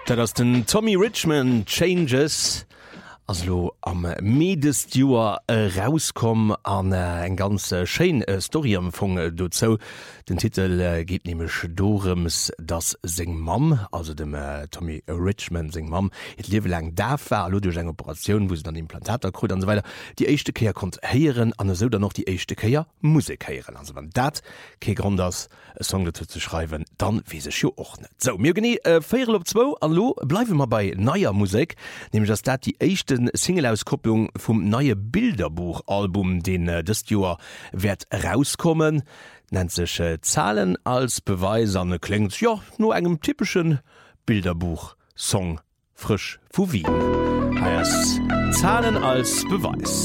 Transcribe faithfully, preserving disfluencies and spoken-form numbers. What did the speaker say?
Dat ass den Tommy Richmond Changes also am Medestjuer äh, rauskom an äh, eng ganz äh, Schein äh, Story am Fong äh, dozo. Den Titel äh, geht nämlich Dorems das seng Mam, also dem äh, Tommy Richmond seng Mam. Et lewe lang da war lo duch eng Operation, wo se dann Implantater krut an so weiter. Die eischchte Käier kont heieren an so dann noch die eischchte Käier Musik heieren. Also wann dat ke Grund ass Song dazu zu schreiben, dann wie sech jo och net. So mir genie äh, vier op zwei an lo bleiwe mal bei naier Musik, nämlich dass dat die echten Singleauskopplung vom neue Bilderbuchalbum, den äh, das Jahr wird rauskommen, nennt sich äh, Zahlen als Beweis an klingt ja nur einem typischen Bilderbuch-Song frisch vor Wien. Heißt Zahlen als Beweis.